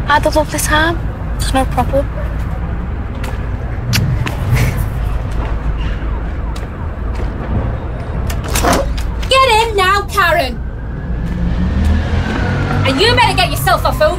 I had a lovely time. It's no problem. Get in now, Karen! And you better get yourself off over